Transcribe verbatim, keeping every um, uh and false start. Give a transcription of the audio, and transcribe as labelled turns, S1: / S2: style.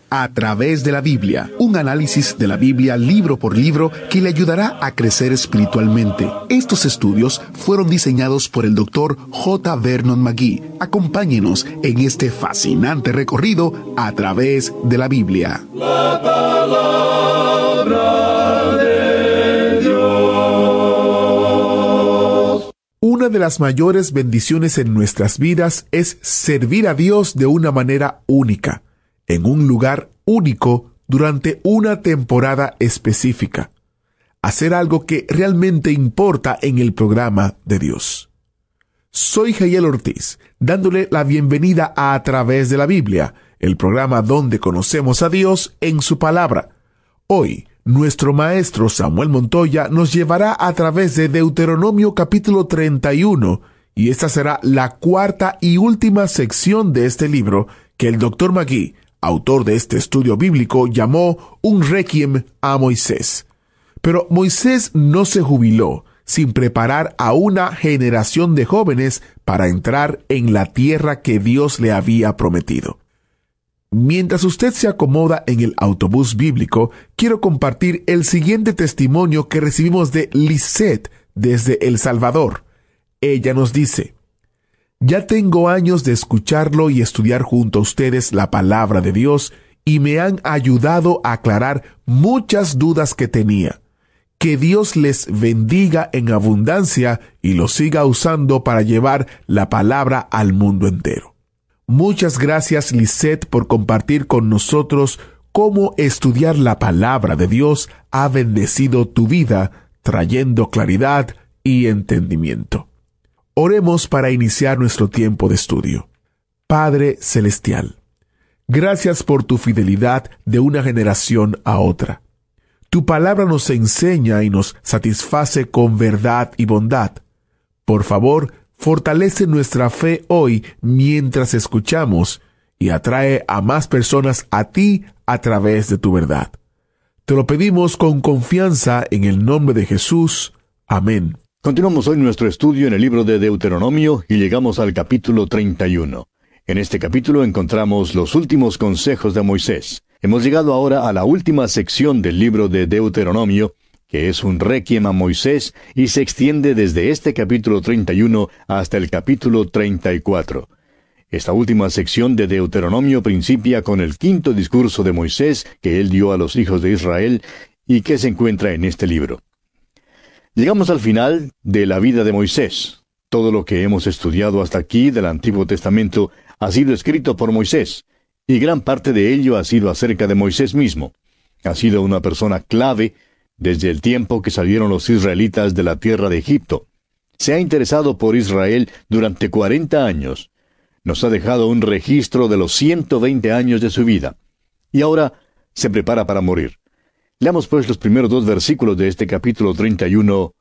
S1: A través de la Biblia, un análisis de la Biblia libro por libro que le ayudará a crecer espiritualmente. Estos estudios fueron diseñados por el doctor J. Vernon McGee. Acompáñenos en este fascinante recorrido a través de la Biblia.
S2: La palabra de Dios.
S3: Una de las mayores bendiciones en nuestras vidas es servir a Dios de una manera única, en un lugar único durante una temporada específica. Hacer algo que realmente importa en el programa de Dios. Soy Jael Ortiz, dándole la bienvenida a A Través de la Biblia, el programa donde conocemos a Dios en su palabra. Hoy, nuestro maestro Samuel Montoya nos llevará a través de Deuteronomio capítulo treinta y uno, y esta será la cuarta y última sección de este libro que el doctor McGee, autor de este estudio bíblico, llamó un requiem a Moisés. Pero Moisés no se jubiló sin preparar a una generación de jóvenes para entrar en la tierra que Dios le había prometido. Mientras usted se acomoda en el autobús bíblico, quiero compartir el siguiente testimonio que recibimos de Lisette desde El Salvador. Ella nos dice: ya tengo años de escucharlo y estudiar junto a ustedes la palabra de Dios y me han ayudado a aclarar muchas dudas que tenía. Que Dios les bendiga en abundancia y los siga usando para llevar la palabra al mundo entero. Muchas gracias, Lisette, por compartir con nosotros cómo estudiar la palabra de Dios ha bendecido tu vida, trayendo claridad y entendimiento. Oremos para iniciar nuestro tiempo de estudio. Padre Celestial, gracias por tu fidelidad de una generación a otra. Tu palabra nos enseña y nos satisface con verdad y bondad. Por favor, fortalece nuestra fe hoy mientras escuchamos y atrae a más personas a ti a través de tu verdad. Te lo pedimos con confianza en el nombre de Jesús. Amén.
S4: Continuamos hoy nuestro estudio en el libro de Deuteronomio y llegamos al capítulo treinta y uno. En este capítulo encontramos los últimos consejos de Moisés. Hemos llegado ahora a la última sección del libro de Deuteronomio, que es un requiem a Moisés y se extiende desde este capítulo treinta y uno hasta el capítulo treinta y cuatro. Esta última sección de Deuteronomio principia con el quinto discurso de Moisés que él dio a los hijos de Israel y que se encuentra en este libro. Llegamos al final de la vida de Moisés. Todo lo que hemos estudiado hasta aquí del Antiguo Testamento ha sido escrito por Moisés, y gran parte de ello ha sido acerca de Moisés mismo. Ha sido una persona clave desde el tiempo que salieron los israelitas de la tierra de Egipto. Se ha interesado por Israel durante cuarenta años. Nos ha dejado un registro de los ciento veinte años de su vida. Y ahora se prepara para morir. Leamos pues los primeros dos versículos de este capítulo treinta y uno